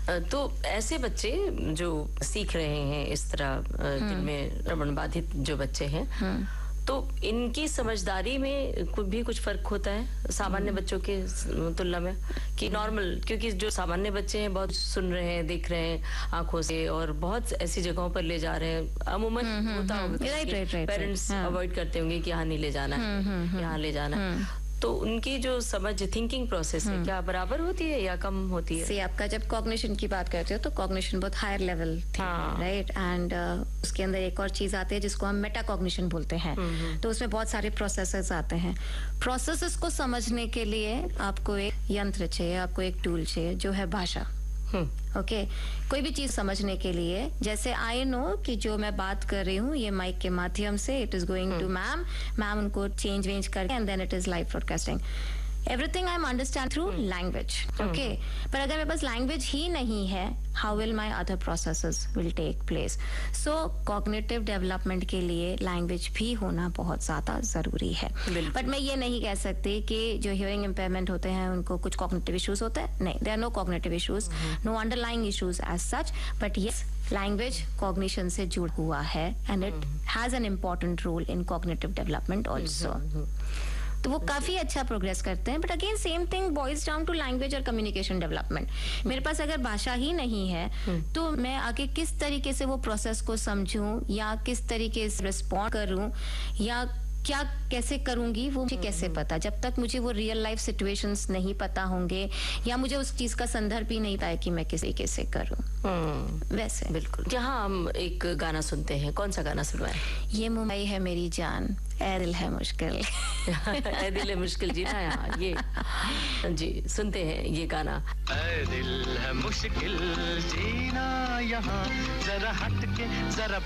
तो ऐसे बच्चे जो सीख रहे हैं इस तरह जिनमें रमण बाधित जो बच्चे हैं, तो इनकी समझदारी में भी कुछ फर्क होता है सामान्य बच्चों के तुलना में, कि नॉर्मल, क्योंकि जो सामान्य बच्चे हैं बहुत सुन रहे हैं, देख रहे हैं आंखों से और बहुत ऐसी जगहों पर ले जा रहे हैं, अमूमन होता होगा पेरेंट्स अवॉइड करते होंगे कि यहाँ नहीं ले जाना है, यहाँ ले जाना है, तो उनकी जो समझ थिंकिंग प्रोसेस है क्या बराबर होती है या कम होती है? आपका जब कॉग्निशन की बात करते हो तो कॉग्निशन बहुत हायर लेवल थी, राइट, एंड उसके अंदर एक और चीज आती है जिसको हम मेटा कॉग्निशन बोलते हैं। तो उसमें बहुत सारे प्रोसेसेस आते हैं। प्रोसेसेस को समझने के लिए आपको एक यंत्र चाहिए, आपको एक टूल चाहिए जो है भाषा। ओके, कोई भी चीज समझने के लिए, जैसे आई नो कि जो मैं बात कर रही हूँ ये माइक के माध्यम से it is going to ma'am उनको चेंज वेंज करके and then it is live broadcasting. Everything I am understand through language, okay, पर अगर मेरे पास लैंग्वेज ही नहीं है, how will my other processes will take place? So cognitive development के लिए language भी होना बहुत ज्यादा जरूरी है। बट मैं ये नहीं कह सकती कि जो हियरिंग इम्पेयरमेंट होते हैं उनको कुछ कॉग्निटिव इश्यूज होते हैं, नहीं, there are no cognitive issues, no underlying issues as such, but yes, language cognition से जुड़ा हुआ है and it has an important role in cognitive development also. तो वो काफी अच्छा प्रोग्रेस करते हैं, but again same thing boys down to language और कम्युनिकेशन डेवलपमेंट। मेरे पास अगर भाषा ही नहीं है तो मैं आगे किस तरीके से वो प्रोसेस को समझूं या किस तरीके से रिस्पॉन्ड करूं या क्या कैसे करूंगी, वो मुझे कैसे पता, जब तक मुझे वो रियल लाइफ सिचुएशंस नहीं पता होंगे या मुझे उस चीज का संदर्भ ही नहीं पता है कि मैं किस तरीके से करूं। वैसे बिल्कुल। जहाँ हम एक गाना सुनते हैं, कौन सा गाना सुनवाएं? ये मुंबई है मेरी जान, ऐ दिल है मुश्किल। ऐ दिल है मुश्किल जीना यहाँ, ये जी सुनते हैं ये गाना। ऐ दिल है मुश्किल जीना यहाँ, जरा हट के जरा